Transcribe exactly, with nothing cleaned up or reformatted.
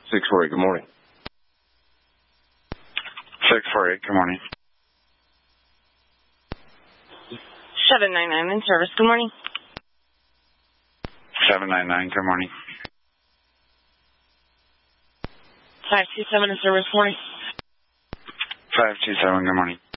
six four eight, good morning. six four eight, good morning. seven nine nine in service, good morning. seven nine nine, good morning. five two seven in service, good morning. five two seven, good morning.